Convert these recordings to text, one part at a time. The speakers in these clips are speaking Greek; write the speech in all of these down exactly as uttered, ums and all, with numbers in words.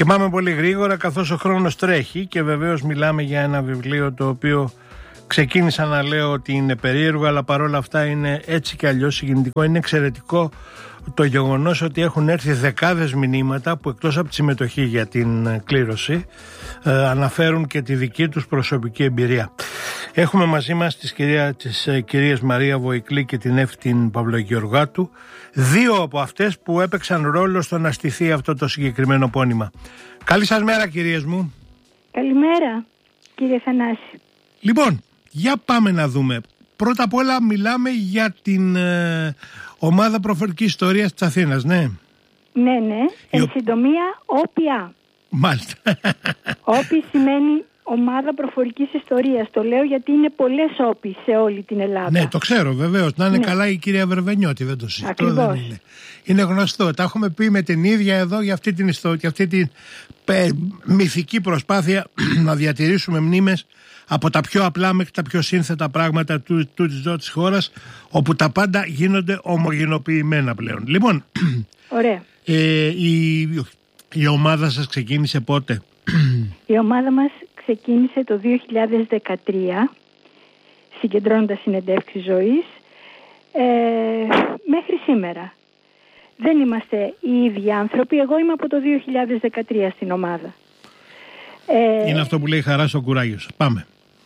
Και πάμε πολύ γρήγορα καθώς ο χρόνος τρέχει και βεβαίως μιλάμε για ένα βιβλίο το οποίο ξεκίνησα να λέω ότι είναι περίεργο, αλλά παρόλα αυτά είναι έτσι και αλλιώς συγκινητικό. Είναι εξαιρετικό το γεγονός ότι έχουν έρθει δεκάδες μηνύματα που εκτός από τη συμμετοχή για την κλήρωση ε, αναφέρουν και τη δική τους προσωπική εμπειρία. Έχουμε μαζί μας τις, κυρία, τις ε, κυρίες Μαρία Βοηκλή και την Εύη την Παυλογεωργάτου, δύο από αυτές που έπαιξαν ρόλο στο να στηθεί αυτό το συγκεκριμένο πόνημα. Καλή σας μέρα, κυρίες μου. Καλημέρα, κύριε Θανάση. Λοιπόν, για πάμε να δούμε. Πρώτα απ' όλα μιλάμε για την ε, ομάδα προφορικής ιστορίας της Αθήνας, ναι. Ναι, ναι. Εν ο... συντομία, ΟΠΙΑ. Μάλιστα. Όπι σημαίνει ομάδα προφορικής ιστορίας. Το λέω γιατί είναι πολλές όπι σε όλη την Ελλάδα. Ναι, το ξέρω βεβαίως. Να είναι ναι. καλά η κυρία Βερβενιώτη, δεν το συζητώ. Δεν είναι. είναι γνωστό. Τα έχουμε πει με την ίδια εδώ για αυτή την ιστορία, για αυτή την πε, μυθική προσπάθεια να διατηρήσουμε μνήμες από τα πιο απλά μέχρι τα πιο σύνθετα πράγματα του, του της ζώης της χώρας, όπου τα πάντα γίνονται ομογενοποιημένα πλέον. Λοιπόν, ωραία. Ε, η, η ομάδα σας ξεκίνησε πότε? Η ομάδα μας ξεκίνησε το δύο χιλιάδες δεκατρία, συγκεντρώνοντας συνεντεύξεις ζωής, ε, μέχρι σήμερα. Δεν είμαστε οι ίδιοι άνθρωποι. Εγώ είμαι από το δύο χιλιάδες δεκατρία στην ομάδα. Ε, Είναι αυτό που λέει χαρά στο κουράγιο σας. Πάμε.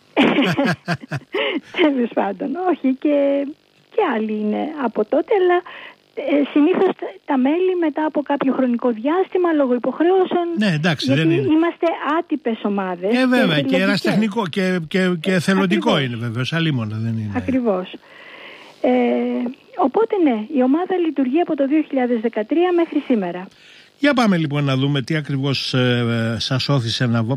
Τέλος πάντων, όχι, και, και άλλοι είναι από τότε, αλλά ε, συνήθως τα μέλη μετά από κάποιο χρονικό διάστημα λόγω υποχρεώσεων. Ναι, εντάξει, γιατί δεν είναι. Είμαστε άτυπες ομάδες. Ε, βέβαια, και, και ερασιτεχνικό και, και, και θελοντικό ακριβώς. Είναι βέβαιος, αλίμονα δεν είναι. Ακριβώς. Ε, οπότε ναι, η ομάδα λειτουργεί από το δύο χιλιάδες δεκατρία μέχρι σήμερα. Για πάμε λοιπόν να δούμε τι ακριβώς ε, σας όθησε να,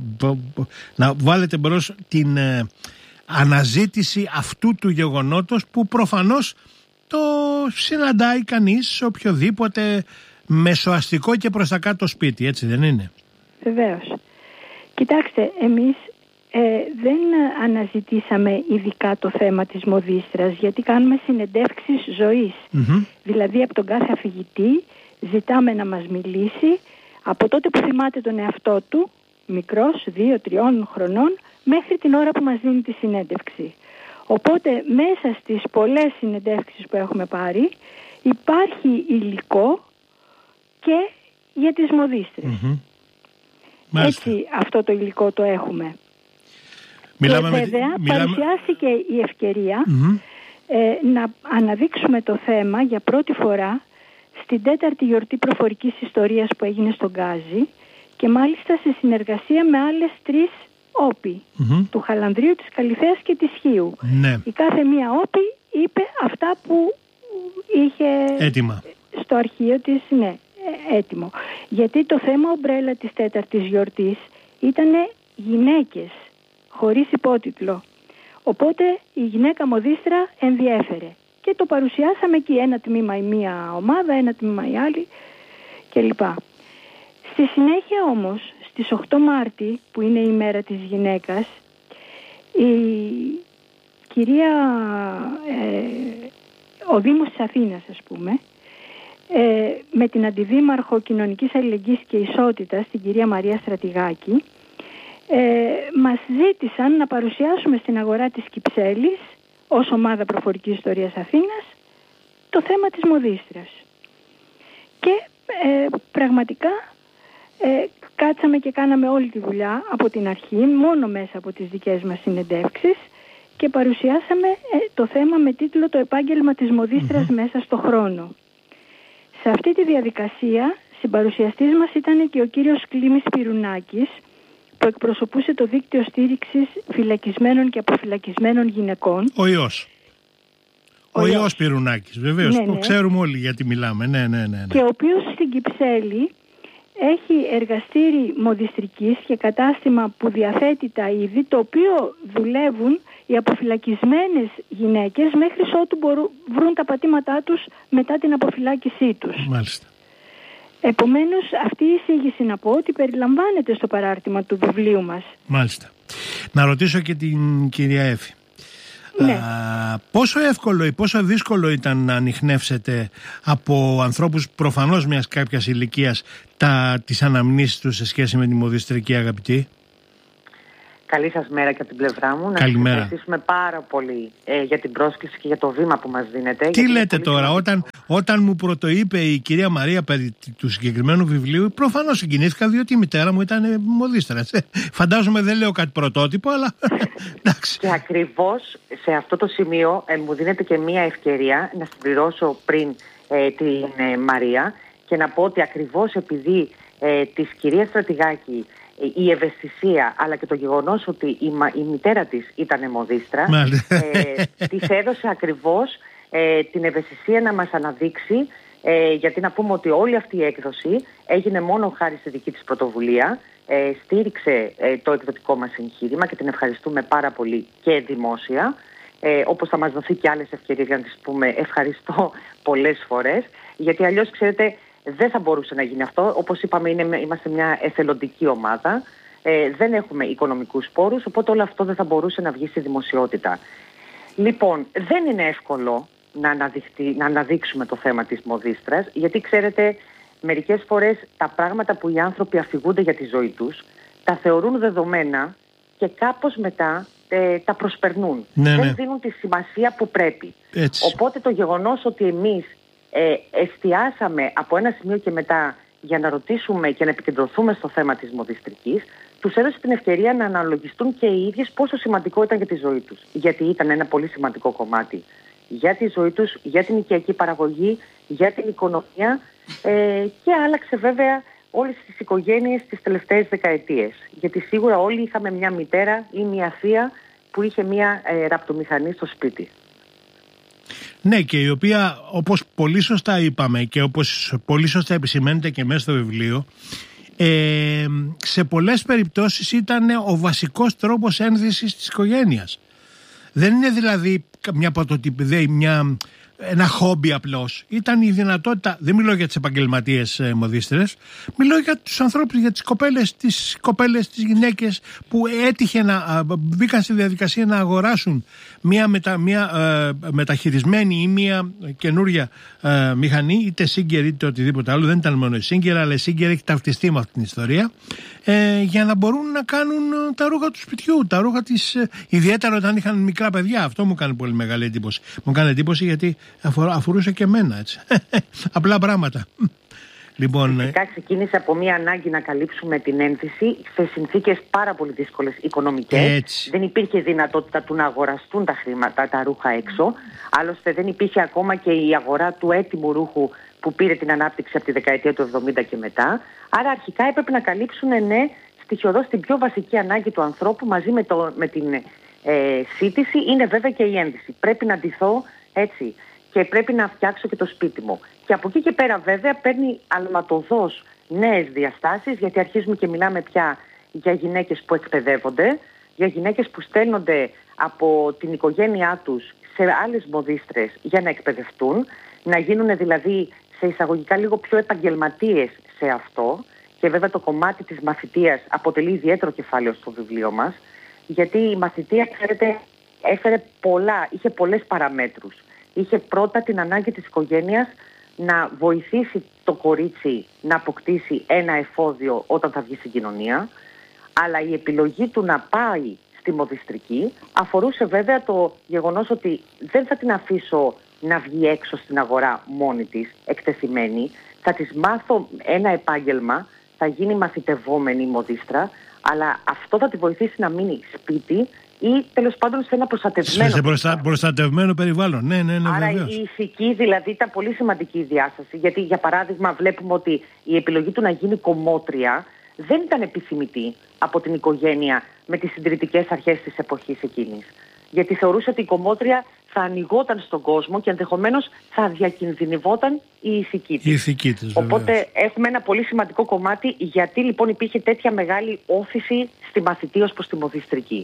να βάλετε μπρος την ε, αναζήτηση αυτού του γεγονότος που προφανώς το συναντάει κανείς σε οποιοδήποτε μεσοαστικό και προς τα κάτω σπίτι, έτσι δεν είναι? Βεβαίως. Κοιτάξτε, εμείς ε, δεν αναζητήσαμε ειδικά το θέμα της μοδίστρας, γιατί κάνουμε συνεντεύξεις ζωής. Mm-hmm. Δηλαδή από τον κάθε αφηγητή ζητάμε να μας μιλήσει από τότε που θυμάται τον εαυτό του, μικρός, δύο, τριών χρονών, μέχρι την ώρα που μας δίνει τη συνέντευξη. Οπότε μέσα στις πολλές συνεντεύξεις που έχουμε πάρει υπάρχει υλικό και για τις μοδίστρες. Mm-hmm. Έτσι αυτό το υλικό το έχουμε. Μιλάμε και βέβαια με... παρουσιάστηκε η ευκαιρία mm-hmm. ε, να αναδείξουμε το θέμα για πρώτη φορά στην τέταρτη γιορτή προφορικής ιστορίας που έγινε στον Γκάζι και μάλιστα σε συνεργασία με άλλες τρεις όπι, mm-hmm. του Χαλανδρίου, της Καλυθέας και της Χίου. Ναι. Η κάθε μία όπι είπε αυτά που είχε έτοιμα στο αρχείο της, ναι, έτοιμο. Γιατί το θέμα ομπρέλα της τέταρτης γιορτής ήταν γυναίκες, χωρίς υπότιτλο. Οπότε η γυναίκα μοδίστρα ενδιέφερε. Και το παρουσιάσαμε εκεί, ένα τμήμα η μία ομάδα, ένα τμήμα η άλλη κλπ. Στη συνέχεια όμως, στις οκτώ Μάρτη, που είναι η μέρα της γυναίκας, η κυρία, ε, ο Δήμος της Αθήνας ας πούμε, ε, με την Αντιδήμαρχο Κοινωνικής Αλληλεγγύης και Ισότητας, την κυρία Μαρία Στρατηγάκη, ε, μας ζήτησαν να παρουσιάσουμε στην αγορά της Κυψέλης ως ομάδα προφορικής ιστορίας Αθήνας το θέμα της μοδίστρας. Και ε, πραγματικά ε, κάτσαμε και κάναμε όλη τη δουλειά από την αρχή, μόνο μέσα από τις δικές μας συνεντεύξεις, και παρουσιάσαμε ε, το θέμα με τίτλο «Το επάγγελμα της μοδίστρας mm-hmm. μέσα στο χρόνο». Σε αυτή τη διαδικασία συμπαρουσιαστής μας ήταν και ο κύριος Κλήμης Πυρουνάκης, που εκπροσωπούσε το δίκτυο στήριξης φυλακισμένων και αποφυλακισμένων γυναικών. Ο Υιός. Ο, ο Υιός Πυρουνάκης, βεβαίως. Ναι, ναι. Το ξέρουμε όλοι γιατί μιλάμε. Ναι, ναι, ναι, ναι. Και ο οποίος στην Κυψέλη έχει εργαστήρι μοδιστρικής και κατάστημα που διαθέτει τα είδη, το οποίο δουλεύουν οι αποφυλακισμένες γυναίκες μέχρι ότου μπορούν, βρουν τα πατήματά τους μετά την αποφυλάκησή τους. Μάλιστα. Επομένως, αυτή η εισήγηση να πω ότι περιλαμβάνεται στο παράρτημα του βιβλίου μας. Μάλιστα. Να ρωτήσω και την κυρία Εύη. Ναι. Α, πόσο εύκολο ή πόσο δύσκολο ήταν να ανιχνεύσετε από ανθρώπους προφανώς μιας κάποιας ηλικίας τα, τις αναμνήσεις τους σε σχέση με τη μοδιστρική, αγαπητή? Καλή σας μέρα και από την πλευρά μου. Καλημέρα. Να ευχαριστήσουμε πάρα πολύ ε, για την πρόσκληση και για το βήμα που μας δίνετε. Τι λέτε τώρα, όταν, όταν μου πρωτοείπε η κυρία Μαρία περί του συγκεκριμένου βιβλίου, προφανώς συγκινήθηκα, διότι η μητέρα μου ήταν μοδίστρα. Φαντάζομαι δεν λέω κάτι πρωτότυπο, αλλά εντάξει. Και ακριβώς σε αυτό το σημείο ε, μου δίνεται και μία ευκαιρία να συμπληρώσω πριν ε, την ε, Μαρία και να πω ότι ακριβώς επειδή ε, της κυρίας Στρατηγάκη η ευαισθησία αλλά και το γεγονός ότι η, η μητέρα της ήταν μοδίστρα ε, της έδωσε ακριβώς ε, την ευαισθησία να μας αναδείξει, ε, γιατί να πούμε ότι όλη αυτή η έκδοση έγινε μόνο χάρη στη δική της πρωτοβουλία, ε, στήριξε ε, το εκδοτικό μας εγχείρημα και την ευχαριστούμε πάρα πολύ και δημόσια, ε, όπως θα μας δοθεί και άλλες ευκαιρίες για να της πούμε ευχαριστώ πολλές φορές, γιατί αλλιώς ξέρετε δεν θα μπορούσε να γίνει αυτό. Όπως είπαμε, είναι, είμαστε μια εθελοντική ομάδα. Ε, δεν έχουμε οικονομικούς πόρους, οπότε όλο αυτό δεν θα μπορούσε να βγει στη δημοσιότητα. Λοιπόν, δεν είναι εύκολο να, αναδειχτεί, να αναδείξουμε το θέμα της μοδίστρας, γιατί ξέρετε, μερικές φορές τα πράγματα που οι άνθρωποι αφηγούνται για τη ζωή τους, τα θεωρούν δεδομένα και κάπως μετά ε, τα προσπερνούν. Ναι, ναι. Δεν δίνουν τη σημασία που πρέπει. Έτσι. Οπότε το γεγονός ότι εμείς Ε, εστιάσαμε από ένα σημείο και μετά για να ρωτήσουμε και να επικεντρωθούμε στο θέμα της μοδιστρικής, τους έδωσε την ευκαιρία να αναλογιστούν και οι ίδιες πόσο σημαντικό ήταν για τη ζωή τους. Γιατί ήταν ένα πολύ σημαντικό κομμάτι για τη ζωή τους, για την οικιακή παραγωγή, για την οικονομία ε, και άλλαξε βέβαια όλες τις οικογένειες τις τελευταίες δεκαετίες. Γιατί σίγουρα όλοι είχαμε μια μητέρα ή μια θεία που είχε μια ε, ραπτομηχανή στο σπίτι. Ναι, και η οποία, όπως πολύ σωστά είπαμε και όπως πολύ σωστά επισημαίνεται και μέσα στο βιβλίο, ε, σε πολλές περιπτώσεις ήταν ο βασικός τρόπος ένδυσης της οικογένειας. Δεν είναι δηλαδή μια πρωτοτυπική, μια, ένα χόμπι απλώς. Ήταν η δυνατότητα, δεν μιλώ για τις επαγγελματίες ε, μοδίστρες, μιλώ για τους ανθρώπους, για τις κοπέλες, τις κοπέλες, τις γυναίκες που έτυχε να α, μπήκαν στη διαδικασία να αγοράσουν μια, μετα, μια ε, μεταχειρισμένη ή μια καινούρια ε, μηχανή, είτε Singer είτε οτιδήποτε άλλο. Δεν ήταν μόνο η Singer, αλλά η Singer έχει ταυτιστεί με αυτή την ιστορία, ε, για να μπορούν να κάνουν ε, τα ρούχα του σπιτιού, τα ρούχα της, ε, ιδιαίτερα όταν είχαν μικρά παιδιά. Αυτό μου κάνει πολύ μεγάλη εντύπωση. Μου κάνει εντύπωση γιατί αφορούσε και εμένα, έτσι. Απλά πράγματα. Λοιπόν, φυσικά ξεκίνησε από μια ανάγκη να καλύψουμε την ένδυση σε συνθήκες πάρα πολύ δύσκολες οικονομικές. Έτσι. Δεν υπήρχε δυνατότητα του να αγοραστούν τα χρήματα, τα ρούχα έξω. Άλλωστε δεν υπήρχε ακόμα και η αγορά του έτοιμου ρούχου που πήρε την ανάπτυξη από τη δεκαετία του εβδομήντα και μετά. Άρα αρχικά έπρεπε να καλύψουν, ναι, στοιχειοδός την πιο βασική ανάγκη του ανθρώπου μαζί με, το, με την ε, σύντηση, είναι βέβαια και η ένδυση. Πρέπει να ντυθώ, έτσι, και πρέπει να φτιάξω και το σπίτι μου. Και από εκεί και πέρα βέβαια παίρνει αλματοδός νέες διαστάσεις, γιατί αρχίζουμε και μιλάμε πια για γυναίκες που εκπαιδεύονται, για γυναίκες που στέλνονται από την οικογένειά τους σε άλλες μοδίστρες για να εκπαιδευτούν, να γίνουν δηλαδή σε εισαγωγικά λίγο πιο επαγγελματίες σε αυτό. Και βέβαια το κομμάτι της μαθητείας αποτελεί ιδιαίτερο κεφάλαιο στο βιβλίο μας, γιατί η μαθητεία, ξέρετε, έφερε πολλά, είχε πολλές παραμέτρους. Είχε πρώτα την ανάγκη της οικογένειας να βοηθήσει το κορίτσι να αποκτήσει ένα εφόδιο όταν θα βγει στην κοινωνία, αλλά η επιλογή του να πάει στη μοδιστρική αφορούσε βέβαια το γεγονός ότι δεν θα την αφήσω να βγει έξω στην αγορά μόνη της, εκτεθειμένη, θα της μάθω ένα επάγγελμα, θα γίνει μαθητευόμενη μοδίστρα, αλλά αυτό θα τη βοηθήσει να μείνει σπίτι ή τέλος πάντων σε ένα προστατευμένο σε προστα... προστατευμένο περιβάλλον. Ναι, ναι, ναι, άρα βεβαίως. η ηθική δηλαδή ήταν πολύ σημαντική η διάσταση, γιατί για παράδειγμα βλέπουμε ότι η επιλογή του να γίνει κομμότρια δεν ήταν επιθυμητή από την οικογένεια με τις συντηρητικές αρχές της εποχής εκείνης. Γιατί θεωρούσε ότι η κομμότρια θα ανοιγόταν στον κόσμο και ενδεχομένως θα διακινδυνευόταν η ηθική της. Η ηθική της, οπότε έχουμε ένα πολύ σημαντικό κομμάτι γιατί λοιπόν υπήρχε τέτοια μεγάλη όθηση στη μαθητεία ως προς τη μοδιστρική.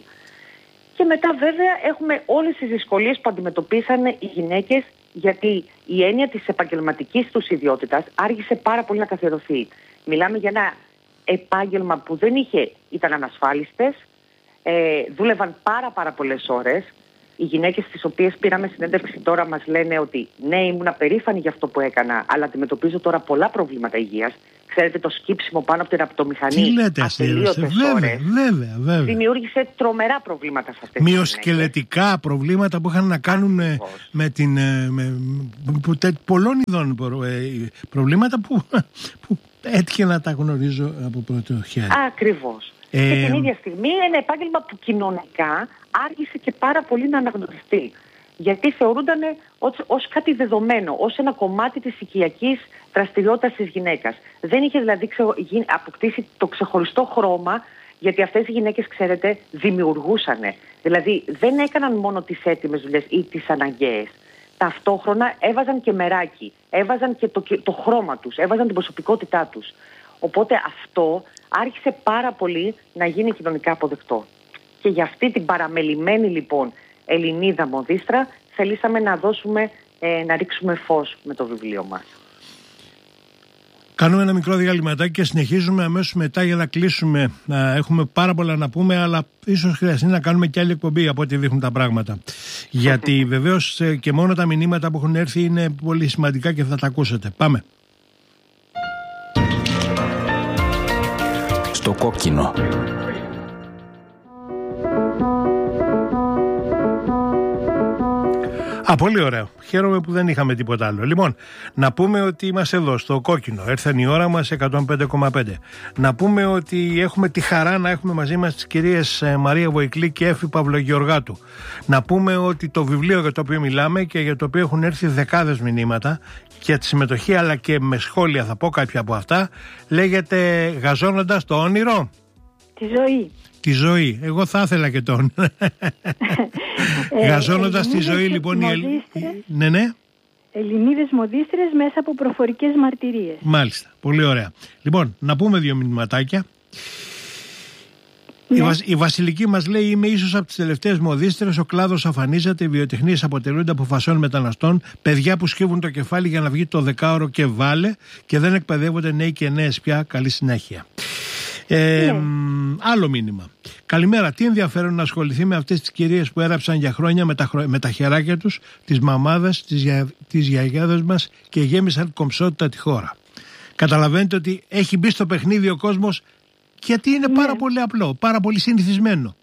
Και μετά βέβαια έχουμε όλες τις δυσκολίες που αντιμετωπίσαν οι γυναίκες, γιατί η έννοια της επαγγελματικής τους ιδιότητας άργησε πάρα πολύ να καθιερωθεί. Μιλάμε για ένα επάγγελμα που δεν είχε, ήταν ανασφάλιστες, ε, δούλευαν πάρα πάρα πολλές ώρες, Οι γυναίκες τις οποίες πήραμε συνέντευξη τώρα μας λένε ότι ναι, ήμουν απερήφανη για αυτό που έκανα, αλλά αντιμετωπίζω τώρα πολλά προβλήματα υγείας. Ξέρετε, το σκύψιμο πάνω από την ραπτομηχανή. Τι λέτε, αστείευστε. Βέβαια, βέβαια, βέβαια. Δημιούργησε τρομερά προβλήματα σε αυτές τις μυοσκελετικά προβλήματα που είχαν να κάνουν με, με την. Με, με, πολλών ειδών προβλήματα που, που έτυχε να τα γνωρίζω από πρώτο χέρι. Ακριβώς. Ε, και την ίδια στιγμή ένα επάγγελμα που κοινωνικά άργησε και πάρα πολύ να αναγνωριστεί. Γιατί θεωρούνταν ως, ως κάτι δεδομένο, ως ένα κομμάτι της οικιακής δραστηριότητας της γυναίκας. Δεν είχε δηλαδή ξε, αποκτήσει το ξεχωριστό χρώμα, γιατί αυτές οι γυναίκες, ξέρετε, δημιουργούσανε. Δηλαδή δεν έκαναν μόνο τις έτοιμες δουλειές ή τις αναγκαίες. Ταυτόχρονα έβαζαν και μεράκι, έβαζαν και το, το χρώμα τους, έβαζαν την προσωπικότητά τους. Οπότε αυτό άρχισε πάρα πολύ να γίνει κοινωνικά αποδεκτό. Και για αυτή την παραμελημένη λοιπόν Ελληνίδα μοδίστρα θελήσαμε να δώσουμε, ε, να ρίξουμε φως με το βιβλίο μας. Κάνουμε ένα μικρό διαλυματάκι και συνεχίζουμε αμέσως μετά για να κλείσουμε. Έχουμε πάρα πολλά να πούμε, αλλά ίσως χρειαστεί να κάνουμε και άλλη εκπομπή από ό,τι δείχνουν τα πράγματα. Γιατί βεβαίως και μόνο τα μηνύματα που έχουν έρθει είναι πολύ σημαντικά και θα τα ακούσετε. Πάμε. Στο κόκκινο. Α, πολύ ωραίο. Χαίρομαι που δεν είχαμε τίποτα άλλο. Λοιπόν, να πούμε ότι είμαστε εδώ στο κόκκινο. Έρθαν η ώρα μας εκατόν πέντε κόμμα πέντε. Να πούμε ότι έχουμε τη χαρά να έχουμε μαζί μας τις κυρίες Μαρία Βοηκλή και Έφη Παυλογεωργάτου. Να πούμε ότι το βιβλίο για το οποίο μιλάμε και για το οποίο έχουν έρθει δεκάδες μηνύματα και τη συμμετοχή, αλλά και με σχόλια θα πω κάποια από αυτά, λέγεται «Γαζώνοντας το όνειρο». Τη ζωή. Τη ζωή. Εγώ θα ήθελα και τον. Γαζώνοντας τη ζωή, λοιπόν. Η Ελλ... Ναι, ναι. Ελληνίδες μοδίστρες μέσα από προφορικές μαρτυρίες. Μάλιστα. Πολύ ωραία. Λοιπόν, να πούμε δύο μηνυματάκια. Ναι. Η, Βασ... η Βασιλική μας λέει: είμαι ίσως από τις τελευταίες μοδίστρες. Ο κλάδος αφανίζεται. Οι βιοτεχνίες αποτελούνται από φασών μεταναστών. Παιδιά που σκύβουν το κεφάλι για να βγει το δεκάωρο και βάλε. Και δεν εκπαιδεύονται νέοι και νέες πια. Καλή συνέχεια. Ε, yeah. Άλλο μήνυμα. Καλημέρα. Τι ενδιαφέρον να ασχοληθεί με αυτές τις κυρίες που έραψαν για χρόνια με τα, με τα χεράκια τους, τις μαμάδες, τις, για, τις γιαγιάδες μας και γέμισαν κομψότητα τη χώρα. Καταλαβαίνετε ότι έχει μπει στο παιχνίδι ο κόσμος, γιατί είναι yeah. πάρα πολύ απλό, πάρα πολύ συνηθισμένο.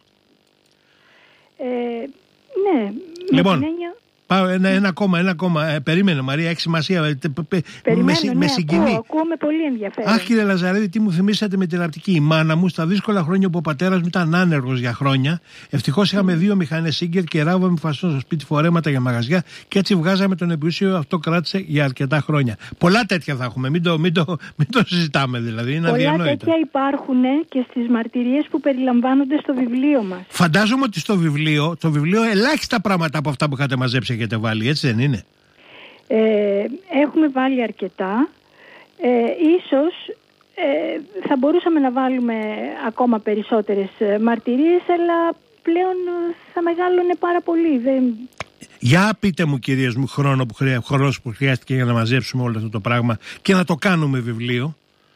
Ε, ναι. Λοιπόν, πάω ένα, ένα ακόμα, ένα ακόμα. Ε, περίμενε, Μαρία, έχει σημασία. Περιμένω, με, ναι, με συγκινεί. Ακούω, ακούω με πολύ ενδιαφέρον. Αχ, κύριε Λαζαρίδη, τι μου θυμήσατε με την ραπτική. Η μάνα μου, στα δύσκολα χρόνια που ο πατέρας μου ήταν άνεργος για χρόνια, ευτυχώς είχαμε mm. δύο μηχανές Σίγκερ και ράβαμε φασό στο σπίτι φορέματα για μαγαζιά και έτσι βγάζαμε τον εμπειρούσιο. Αυτό κράτησε για αρκετά χρόνια. Πολλά τέτοια θα έχουμε. Μην το, μην το, μην το συζητάμε δηλαδή. Είναι πολλά αδιανόητο. Τέτοια υπάρχουν και στις μαρτυρίες που περιλαμβάνονται στο βιβλίο μας. Φαντάζομαι ότι στο βιβλίο, το βιβλίο ελάχιστα πράγματα από αυτά που είχατε μαζέψει έχετε βάλει, έτσι δεν είναι? Ε, έχουμε βάλει αρκετά. Ε, ίσως ε, θα μπορούσαμε να βάλουμε ακόμα περισσότερες μαρτυρίες, αλλά πλέον θα μεγαλώνε πάρα πολύ. Δεν... Για πείτε μου, κυρίες μου, χρόνο που, χρειά, χρόνος που χρειάστηκε για να μαζέψουμε όλο αυτό το πράγμα και να το κάνουμε βιβλίο.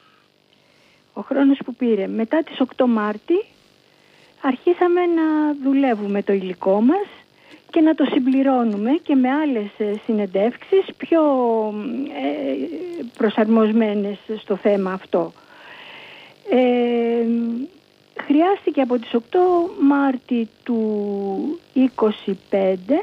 Ο χρόνος που πήρε. Μετά τις οκτώ Μάρτη αρχίσαμε να δουλεύουμε το υλικό μας και να το συμπληρώνουμε και με άλλες συνεντεύξεις πιο ε, προσαρμοσμένες στο θέμα αυτό. Ε, χρειάστηκε από τις οκτώ Μάρτη του είκοσι πέντε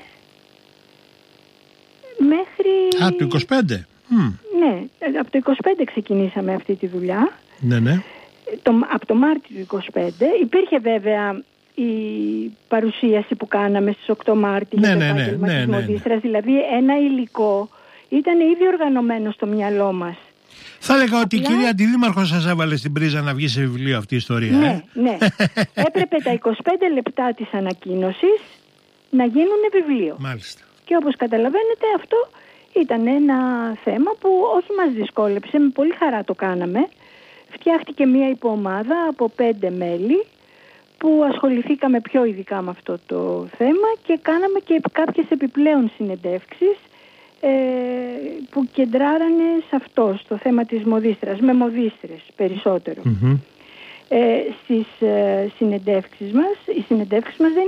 μέχρι... Α, του είκοσι πέντε. Mm. Ναι, από το είκοσι πέντε ξεκινήσαμε αυτή τη δουλειά. Ναι, ναι. Το, από το Μάρτιο του είκοσι πέντε υπήρχε βέβαια η παρουσίαση που κάναμε στις οκτώ Μάρτη ναι, για το ναι, επάγγελμα ναι, της ναι, μοδίστρας, ναι. δηλαδή ένα υλικό ήταν ήδη οργανωμένο στο μυαλό μας. Θα έλεγα ότι Απλά... η κυρία Αντιδήμαρχος σας έβαλε στην πρίζα να βγει σε βιβλίο αυτή η ιστορία. Ναι, ε? ναι. Έπρεπε τα είκοσι πέντε λεπτά της ανακοίνωσης να γίνουν βιβλίο. Μάλιστα. Και όπως καταλαβαίνετε αυτό ήταν ένα θέμα που όχι μας δυσκόλεψε, με πολύ χαρά το κάναμε. Φτιάχτηκε μια υποομάδα από πέντε μέλη που ασχοληθήκαμε πιο ειδικά με αυτό το θέμα και κάναμε και κάποιες επιπλέον συνεντεύξεις ε, που κεντράρανε σε αυτό, στο θέμα της μοδίστρας, με μοδίστρες περισσότερο. Mm-hmm. Ε, στις ε, συνεντεύξεις μας, οι συνεντεύξεις μας δεν